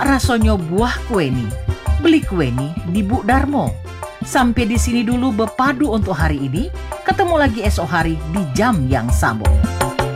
Sak rasonyo buah kue ni. Beli kue ni di Bu Darmo. Sampai di sini dulu bepadu untuk hari ini. Ketemu lagi esok hari di jam yang sama.